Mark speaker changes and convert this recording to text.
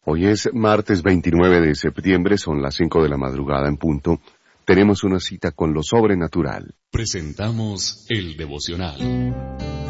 Speaker 1: Hoy es martes 29 de septiembre, son las 5 de la madrugada en punto. Tenemos una cita con lo sobrenatural.
Speaker 2: Presentamos el devocional.